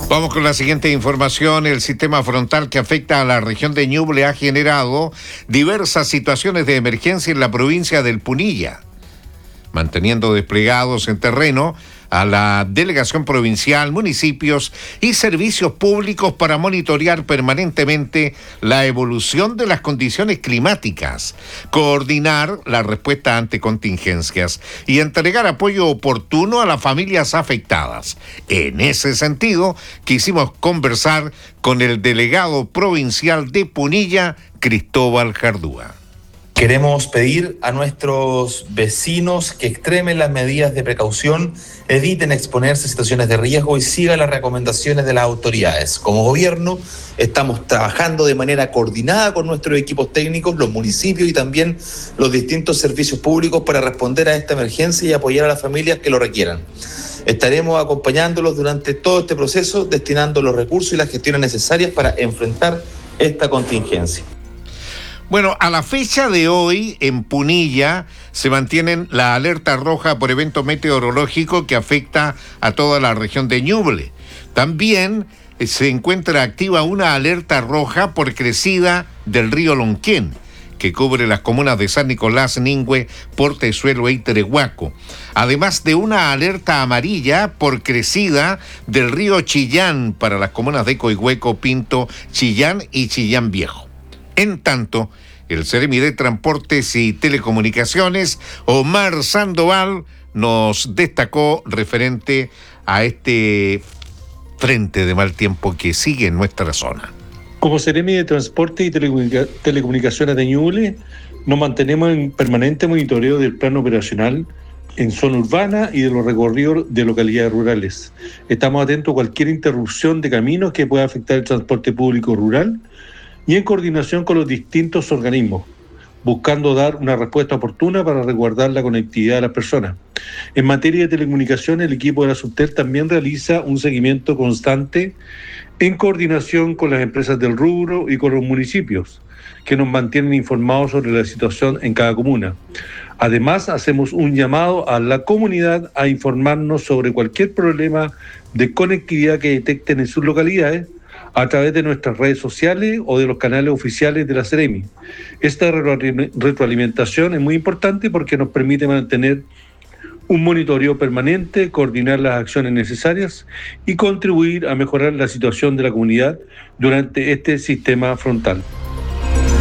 Vamos con la siguiente información. El sistema frontal que afecta a la región de Ñuble ha generado diversas situaciones de emergencia en la provincia del Punilla, manteniendo desplegados en terreno a la delegación provincial, municipios y servicios públicos para monitorear permanentemente la evolución de las condiciones climáticas, coordinar la respuesta ante contingencias y entregar apoyo oportuno a las familias afectadas. En ese sentido, quisimos conversar con el delegado provincial de Punilla, Cristóbal Jardúa. Queremos pedir a nuestros vecinos que extremen las medidas de precaución, eviten exponerse a situaciones de riesgo y sigan las recomendaciones de las autoridades. Como gobierno, estamos trabajando de manera coordinada con nuestros equipos técnicos, los municipios y también los distintos servicios públicos para responder a esta emergencia y apoyar a las familias que lo requieran. Estaremos acompañándolos durante todo este proceso, destinando los recursos y las gestiones necesarias para enfrentar esta contingencia. Bueno, a la fecha de hoy en Punilla se mantienen la alerta roja por evento meteorológico que afecta a toda la región de Ñuble. También se encuentra activa una alerta roja por crecida del río Lonquén, que cubre las comunas de San Nicolás, Ningüe, Portezuelo y Terehuaco. Además de una alerta amarilla por crecida del río Chillán para las comunas de Coihueco, Pinto, Chillán y Chillán Viejo. En tanto, el Seremi de Transportes y Telecomunicaciones, Omar Sandoval, nos destacó referente a este frente de mal tiempo que sigue en nuestra zona. Como Seremi de Transporte y Telecomunicaciones de Ñuble, nos mantenemos en permanente monitoreo del plan operacional en zona urbana y de los recorridos de localidades rurales. Estamos atentos a cualquier interrupción de caminos que pueda afectar el transporte público rural y en coordinación con los distintos organismos, buscando dar una respuesta oportuna para resguardar la conectividad de las personas. En materia de telecomunicación, el equipo de la Subtel también realiza un seguimiento constante en coordinación con las empresas del rubro y con los municipios, que nos mantienen informados sobre la situación en cada comuna. Además, hacemos un llamado a la comunidad a informarnos sobre cualquier problema de conectividad que detecten en sus localidades, a través de nuestras redes sociales o de los canales oficiales de la Seremi. Esta retroalimentación es muy importante porque nos permite mantener un monitoreo permanente, coordinar las acciones necesarias y contribuir a mejorar la situación de la comunidad durante este sistema frontal.